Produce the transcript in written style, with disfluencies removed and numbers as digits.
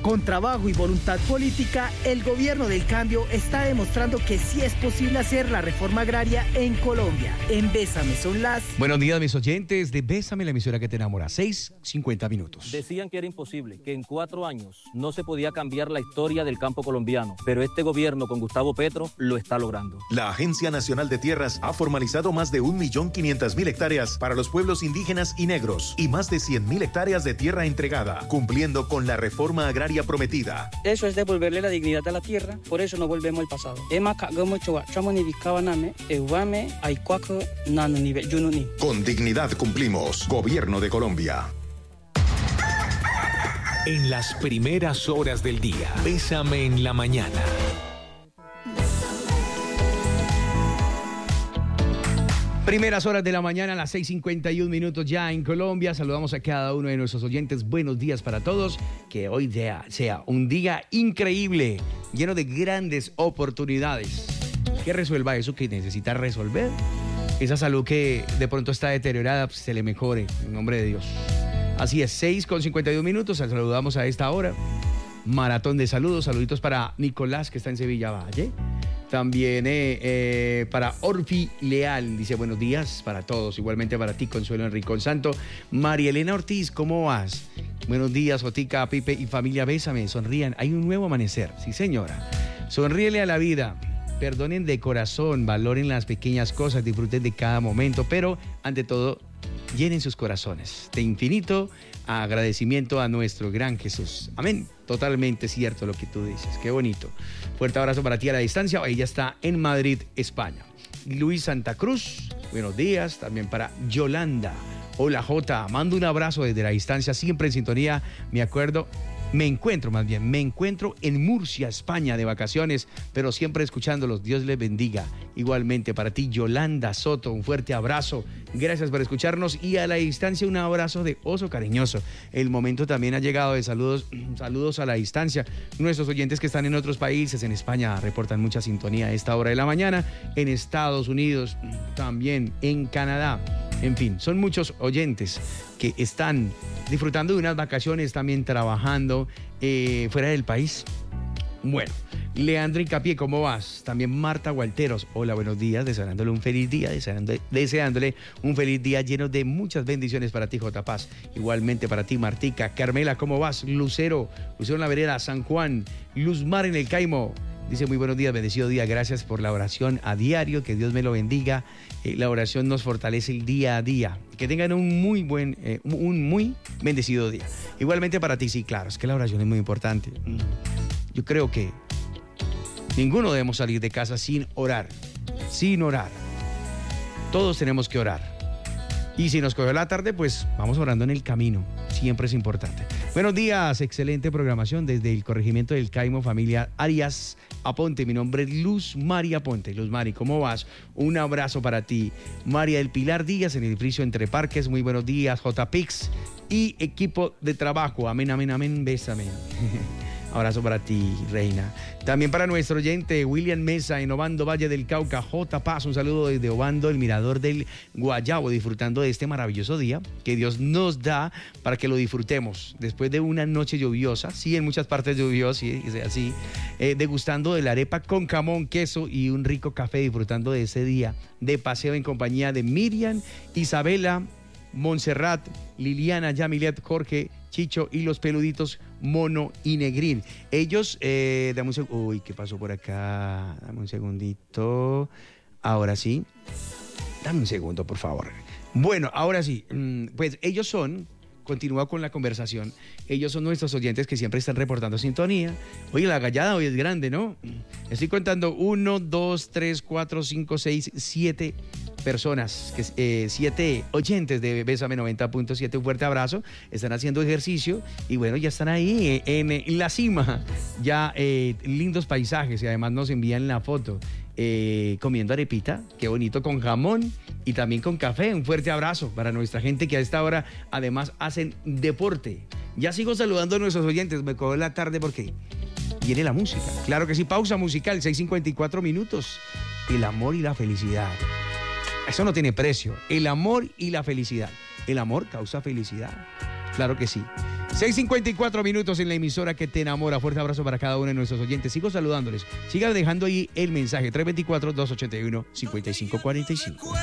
Con trabajo y voluntad política, el gobierno del cambio está demostrando que sí es posible hacer la reforma agraria en Colombia. En Bésame son las... Buenos días, mis oyentes de Bésame, la emisora que te enamora. 6:50 minutos. Decían que era imposible, que en 4 años no se podía cambiar la historia del campo colombiano, pero este gobierno con Gustavo Petro lo está logrando. La Agencia Nacional de Tierras ha formalizado más de 1.500.000 hectáreas para los pueblos indígenas y negros y más de 100.000 hectáreas de tierra entregada, cumpliendo con la reforma agraria prometida. Eso es devolverle la dignidad a la tierra, por eso no volvemos al pasado. Con dignidad cumplimos. Gobierno de Colombia. En las primeras horas del día, Bésame en la mañana. Primeras horas de la mañana, a las 6:51 minutos ya en Colombia. Saludamos a cada uno de nuestros oyentes. Buenos días para todos. Que hoy sea un día increíble, lleno de grandes oportunidades. Que resuelva eso que necesita resolver. Esa salud que de pronto está deteriorada, pues se le mejore, en nombre de Dios. Así es, 6:52 minutos. Saludamos a esta hora. Maratón de saludos. Saluditos para Nicolás, que está en Sevilla Valle. También para Orfi Leal, dice buenos días para todos, igualmente para ti, Consuelo Enricón Santo. María Elena Ortiz, ¿cómo vas? Buenos días, Jotica, Pipe y familia, bésame, sonrían, hay un nuevo amanecer, sí señora. Sonríele a la vida, perdonen de corazón, valoren las pequeñas cosas, disfruten de cada momento, pero ante todo, llenen sus corazones de infinito agradecimiento a nuestro gran Jesús. Amén. Totalmente cierto lo que tú dices. Qué bonito. Fuerte abrazo para ti a la distancia. Ella está en Madrid, España. Luis Santa Cruz, buenos días. También para Yolanda. Hola Jota, mando un abrazo desde la distancia, siempre en sintonía. Me encuentro en Murcia, España, de vacaciones, pero siempre escuchándolos. Dios les bendiga. Igualmente para ti, Yolanda Soto, un fuerte abrazo. Gracias por escucharnos y a la distancia un abrazo de oso cariñoso. El momento también ha llegado de saludos a la distancia. Nuestros oyentes que están en otros países, en España, reportan mucha sintonía a esta hora de la mañana. En Estados Unidos, también en Canadá. En fin, son muchos oyentes que están disfrutando de unas vacaciones, también trabajando fuera del país. Bueno, Leandro Incapié, ¿cómo vas? También Marta Gualteros, hola, buenos días, deseándole un feliz día, deseándole un feliz día lleno de muchas bendiciones para ti, J. Paz. Igualmente para ti, Martica. Carmela, ¿cómo vas? Lucero en la vereda, San Juan. Luzmar en el Caimo. Dice muy buenos días, bendecido día, gracias por la oración a diario, que Dios me lo bendiga. La oración nos fortalece el día a día. Que tengan un muy bendecido día. Igualmente para ti, sí, claro, es que la oración es muy importante. Yo creo que ninguno debemos salir de casa sin orar. Todos tenemos que orar. Y si nos cogió la tarde, pues vamos orando en el camino. Siempre es importante. Buenos días, excelente programación desde el corregimiento del Caimo, familia Arias Aponte. Mi nombre es Luz Mari Aponte. Luz Mari, ¿cómo vas? Un abrazo para ti. María del Pilar Díaz en el Friso Entre Parques. Muy buenos días, JPix y equipo de trabajo. Amén, amén, amén. Bésame. Abrazo para ti, reina. También para nuestro oyente, William Mesa, en Obando, Valle del Cauca. J. Paz, un saludo desde Obando, el mirador del Guayabo, disfrutando de este maravilloso día que Dios nos da para que lo disfrutemos. Después de una noche lluviosa, sí, en muchas partes lluviosa, sí, así, degustando de la arepa con jamón, queso y un rico café, disfrutando de ese día de paseo en compañía de Miriam, Isabela, Montserrat, Liliana, Yamilet, Jorge, Chicho y los peluditos Mono y Negrín. Ellos, dame un segundo. Uy, ¿qué pasó por acá? Dame un segundito. Ahora sí. Dame un segundo, por favor. Bueno, ahora sí. Pues ellos son, continúa con la conversación, ellos son nuestros oyentes que siempre están reportando sintonía. Oye, la gallada hoy es grande, ¿no? Estoy contando 1, 2, 3, 4, 5, 6, 7 personas, 7 oyentes de Bésame 90.7, un fuerte abrazo, están haciendo ejercicio y bueno, ya están ahí en la cima, ya lindos paisajes y además nos envían la foto comiendo arepita, qué bonito, con jamón y también con café. Un fuerte abrazo para nuestra gente que a esta hora además hacen deporte. Ya sigo saludando a nuestros oyentes, me cojo la tarde porque viene la música, claro que sí, pausa musical, 6:54 minutos, el amor y la felicidad. Eso no tiene precio. El amor y la felicidad. El amor causa felicidad. Claro que sí. 6:54 minutos en la emisora que te enamora. Fuerte abrazo para cada uno de nuestros oyentes. Sigo saludándoles. Sigan dejando ahí el mensaje 324-281-5545.